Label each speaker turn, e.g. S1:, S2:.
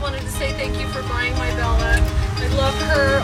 S1: wanted to say thank you for buying my Bella. I love her.